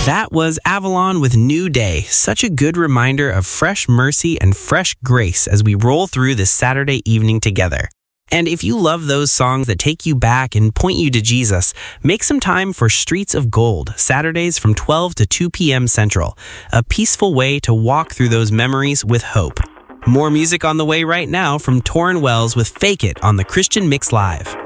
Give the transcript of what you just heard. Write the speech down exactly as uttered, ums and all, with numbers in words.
That was Avalon with New Day. Such a good reminder of fresh mercy and fresh grace as we roll through this Saturday evening together. And if you love those songs that take you back and point you to Jesus, make some time for Streets of Gold, Saturdays from twelve to two p.m. Central, a peaceful way to walk through those memories with hope. More music on the way right now from Torrin Wells with Fake It on the Christian Mix Live.